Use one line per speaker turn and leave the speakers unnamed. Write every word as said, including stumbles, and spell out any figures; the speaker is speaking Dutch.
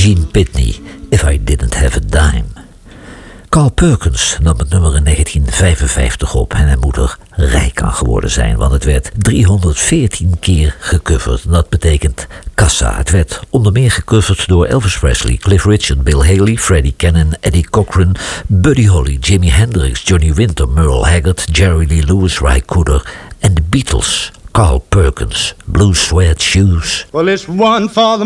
Gene Pitney, If I Didn't Have a Dime. Carl Perkins nam het nummer in negentien vijfenvijftig op en hij moet er rijk aan geworden zijn, want het werd driehonderdveertien keer gecoverd. En dat betekent kassa. Het werd onder meer gecoverd door Elvis Presley, Cliff Richard, Bill Haley, Freddie Cannon, Eddie Cochran, Buddy Holly, Jimi Hendrix, Johnny Winter, Merle Haggard, Jerry Lee Lewis, Ry Cooder en de Beatles. Carl Perkins, Blue Suede Shoes.
Well, it's one for the